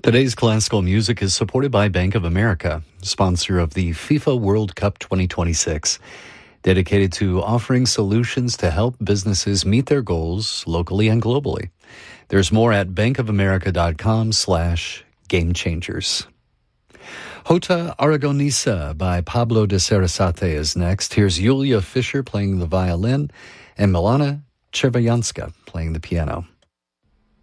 Today's classical music is supported by Bank of America, sponsor of the FIFA World Cup 2026, dedicated to offering solutions to help businesses meet their goals locally and globally. There's more at bankofamerica.com/gamechangers. Jota Aragonesa by Pablo de Sarasate is next. Here's Yulia Fischer playing the violin and Milana Chervayanska playing the piano.